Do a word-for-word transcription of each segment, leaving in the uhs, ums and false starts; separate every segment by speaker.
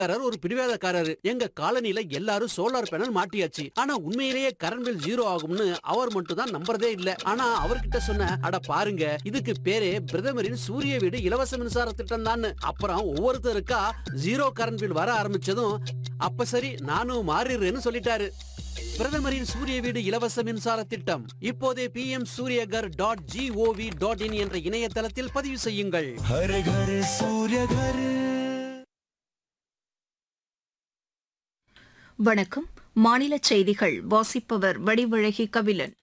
Speaker 1: ஒரு பிடிவாதக்காரரு. எங்க காலனில எல்லாரும் சோலார் பேனல் மாட்டியாச்சு. ஆனா உண்மையிலேயே கரண்ட் பில் ஜீரோ ஆகும்னு அவர் மட்டும் தான் நம்புறதே இல்ல. ஆனா அவர்கிட்ட சொன்ன, அட பாருங்க இதுக்கு பேரே பிரதமரின் சூரிய வீடு இலவச மின்சார திட்டம் தான். அப்புறம் ஒவ்வொருத்தருக்கா ஜீரோ கரண்ட் பில் வர ஆரம்பிச்சதும் அப்ப சரி நானும் மாறிடுறேன்னு சொல்லிட்டாரு. பிரதமரின் சூரிய வீடு இலவச மின்சார திட்டம் இப்போதே B M Surya Ghar dot gov dot in என்ற இணையதளத்தில் பதிவு செய்யுங்கள்.
Speaker 2: हर घर सूर्य घर।
Speaker 3: வணக்கம். மாநில செய்திகள் வாசிப்பவர் வடிவழகி கபிலன்.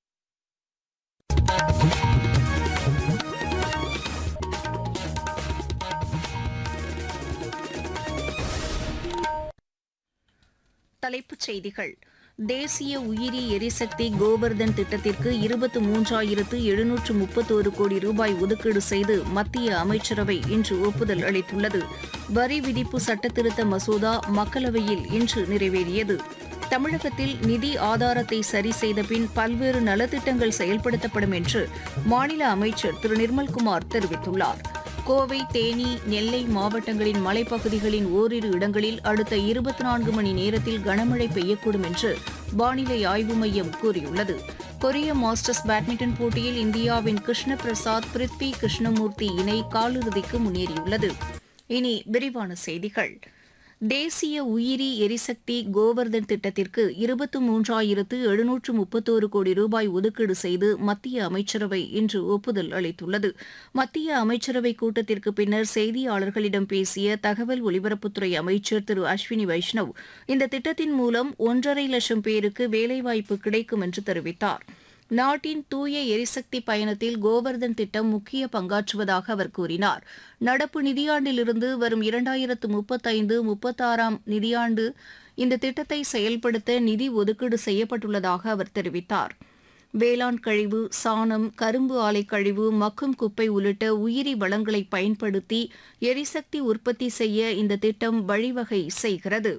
Speaker 3: தலைப்புச் செய்திகள். தேசிய உயிரி எரிசக்தி கோபர்தன் திட்டத்திற்கு இருபத்து மூன்றாயிரத்து எழுநூற்று முப்பத்தோரு கோடி ரூபாய் ஒதுக்கீடு செய்து மத்திய அமைச்சரவை இன்று ஒப்புதல் அளித்துள்ளது. வரி விதிப்பு சட்டத்திருத்த மசோதா மக்களவையில் இன்று நிறைவேறியது. தமிழகத்தில் நிதி ஆதாரத்தை சரி செய்த பின் பல்வேறு நலத்திட்டங்கள் செயல்படுத்தப்படும் என்று மாநில அமைச்சர் திரு நிர்மல்குமார் தெரிவித்துள்ளார். கோவை, தேனி, நெல்லை மாவட்டங்களின் மலைப்பகுதிகளின் ஓரிரு இடங்களில் அடுத்த இருபத்தி நான்கு மணி நேரத்தில் கனமழை பெய்யக்கூடும் என்று வானிலை ஆய்வு மையம் கூறியுள்ளது. கொரிய மாஸ்டர்ஸ் பேட்மிண்டன் போட்டியில் இந்தியாவின் கிருஷ்ண பிரசாத், பிரித்வி கிருஷ்ணமூர்த்தி இணை காலிறுதிக்கு முன்னேறியுள்ளது. இனி விரிவான செய்திகள். தேசிய உயிரி எரிசக்தி கோவர்தன் திட்டத்திற்கு இருபத்து மூன்றாயிரத்து எழுநூற்று முப்பத்தோரு கோடி ரூபாய் ஒதுக்கீடு செய்து மத்திய அமைச்சரவை இன்று ஒப்புதல் அளித்துள்ளது. மத்திய அமைச்சரவை கூட்டத்திற்கு பின்னர் செய்தியாளர்களிடம் பேசிய தகவல் ஒலிபரப்புத்துறை அமைச்சர் திரு அஸ்வினி வைஷ்ணவ், இந்த திட்டத்தின் மூலம் ஒன்றரை லட்சம் பேருக்கு வேலைவாய்ப்பு கிடைக்கும் என்று தெரிவித்தார். நாட்டின் தூய எரிசக்தி பயணத்தில் கோவர்தன் திட்டம் முக்கிய பங்காற்றுவதாக அவர் கூறினார். நடப்பு நிதியாண்டிலிருந்து வரும் இரண்டாயிரத்து முப்பத்தைந்து முப்பத்தாறாம் நிதியாண்டு இந்த திட்டத்தை செயல்படுத்த நிதி ஒதுக்கீடு செய்யப்பட்டுள்ளதாக அவர் தெரிவித்தார். வேளாண் கழிவு, சாணம், கரும்பு ஆலை கழிவு, மக்கும் குப்பை உள்ளிட்ட உயிரி வளங்களை பயன்படுத்தி எரிசக்தி உற்பத்தி செய்ய இந்த திட்டம் வழிவகை செய்கிறது.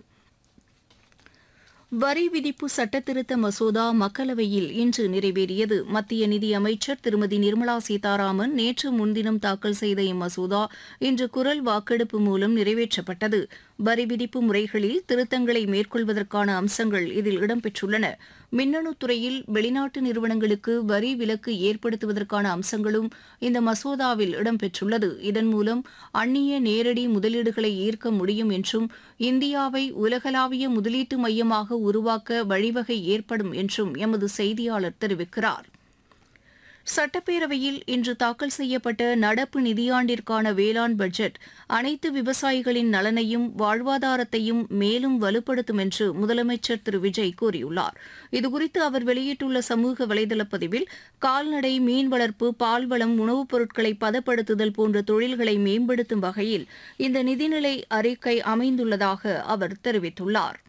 Speaker 3: வரி விதிப்பு சட்டத்திருத்த மசோதா மக்களவையில் இன்று நிறைவேறியது. மத்திய நிதியமைச்சர் திருமதி நிர்மலா சீதாராமன் நேற்று முன்தினம் தாக்கல் செய்த இம்மசோதா இன்று குரல் வாக்கெடுப்பு மூலம் நிறைவேற்றப்பட்டது. வரி விதிப்பு முறைகளில் திருத்தங்களை மேற்கொள்வதற்கான அம்சங்கள் இதில் இடம்பெற்றுள்ளன. மின்னணு துறையில் வெளிநாட்டு நிறுவனங்களுக்கு வரி விலக்கு ஏற்படுத்துவதற்கான அம்சங்களும் இந்த மசோதாவில் இடம்பெற்றுள்ளது. இதன் மூலம் அந்நிய நேரடி முதலீடுகளை ஈர்க்க முடியும் என்றும் இந்தியாவை உலகளாவிய முதலீட்டு மையமாக உருவாக்க வழிவகை ஏற்படும் என்றும் எமது செய்தியாளர் தெரிவிக்கிறார். சட்டப்பேரவையில் இன்று தாக்கல் செய்யப்பட்ட நடப்பு நிதியாண்டிற்கான வேளாண் பட்ஜெட் அனைத்து விவசாயிகளின் நலனையும் வாழ்வாதாரத்தையும் மேலும் வலுப்படுத்தும் என்று முதலமைச்சர் திரு விஜய் கூறியுள்ளார். இதுகுறித்து அவர் வெளியிட்டுள்ள சமூக வலைதள பதிவில், கால்நடை, மீன் வளர்ப்பு, பால்வளம், உணவுப் பொருட்களை பதப்படுத்துதல் போன்ற தொழில்களை மேம்படுத்தும் வகையில் இந்த நிதிநிலை அறிக்கை அமைந்துள்ளதாக அவர் தெரிவித்துள்ளார்.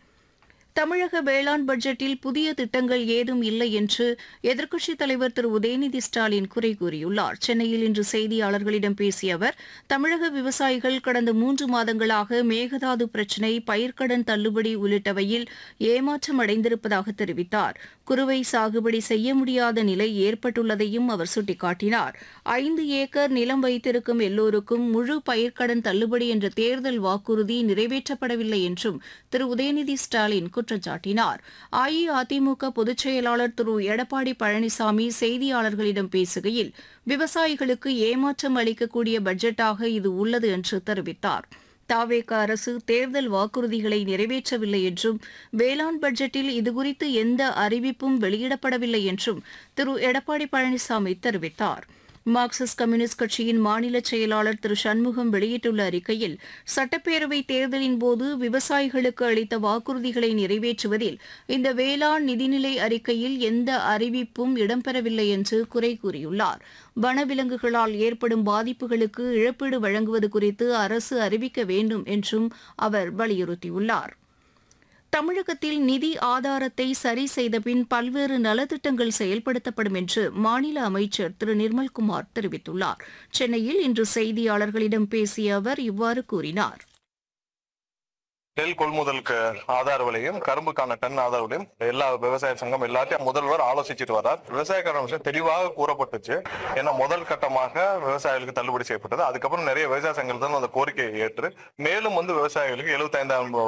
Speaker 3: தமிழக வேளாண் பட்ஜெட்டில் புதிய திட்டங்கள் ஏதும் இல்லை என்று எதிர்க்கட்சித் தலைவர் திரு உதயநிதி ஸ்டாலின் குறை கூறியுள்ளார். சென்னையில் இன்று செய்தியாளர்களிடம் பேசிய அவர், தமிழக விவசாயிகள் கடந்த மூன்று மாதங்களாக மேகதாது பிரச்சினை, பயிர்க்கடன் தள்ளுபடி உள்ளிட்டவையில் ஏமாற்றம் அடைந்திருப்பதாக தெரிவித்தார். குறுவை சாகுபடி செய்ய முடியாத நிலை ஏற்பட்டுள்ளதையும் அவர் சுட்டிக்காட்டினார். ஐந்து ஏக்கர் நிலம் வைத்திருக்கும் எல்லோருக்கும் முழு பயிர்க்கடன் தள்ளுபடி என்ற தேர்தல் வாக்குறுதி நிறைவேற்றப்படவில்லை என்றும் திரு உதயநிதி ஸ்டாலின் குற்றம் சாட்டினார். அஇஅதிமுக பொதுச் செயலாளர் திரு எடப்பாடி பழனிசாமி செய்தியாளர்களிடம் பேசுகையில், விவசாயிகளுக்கு ஏமாற்றம் அளிக்கக்கூடிய பட்ஜெட்டாக இது உள்ளது என்று தெரிவித்தார். தாவேக அரசு தேர்தல் வாக்குறுதிகளை நிறைவேற்றவில்லை என்றும் வேளாண் பட்ஜெட்டில் இதுகுறித்து எந்த அறிவிப்பும் வெளியிடப்படவில்லை என்றும் திரு எடப்பாடி பழனிசாமி தெரிவித்தார். மார்க்சிஸ்ட் கம்யூனிஸ்ட் கட்சியின் மாநில செயலாளர் திரு சண்முகம் வெளியிட்டுள்ள அறிக்கையில், சட்டப்பேரவை தேர்தலின் போது விவசாயிகளுக்கு அளித்த வாக்குறுதிகளை நிறைவேற்றுவதில் இந்த வேளாண் நிதிநிலை அறிக்கையில் எந்த அறிவிப்பும் இடம்பெறவில்லை என்று குறை கூறியுள்ளார். வனவிலங்குகளால் ஏற்படும் பாதிப்புகளுக்கு இழப்பீடு வழங்குவது குறித்து அரசு அறிவிக்க வேண்டும் என்றும் அவர் வலியுறுத்தியுள்ளார். தமிழகத்தில் நிதி ஆதாரத்தை சரி செய்த பின் பல்வேறு நலத்திட்டங்கள் செயல்படுத்தப்படும் என்று மாநில அமைச்சர் திரு நிர்மல்குமார் தெரிவித்துள்ளார். சென்னையில் இன்று செய்தியாளர்களிடம் பேசிய அவர் இவ்வாறு கூறினார்.
Speaker 4: நெல் கொள்முதலுக்கு ஆதார விலையும் கரும்புக்கான டன் ஆதார விலையும் எல்லா விவசாய சங்கம் எல்லாத்தையும் முதல்வர் ஆலோசிச்சுட்டு வரார். விவசாயக்கான விஷயம் தெளிவாக கூறப்பட்டுச்சு. ஏன்னா முதல் கட்டமாக விவசாயிகளுக்கு தள்ளுபடி செய்யப்பட்டது. அதுக்கப்புறம் நிறைய விவசாய சங்கங்கள் தான் அந்த கோரிக்கையை ஏற்று மேலும் வந்து விவசாயிகளுக்கு எழுபத்தி ஐந்தாயிரம்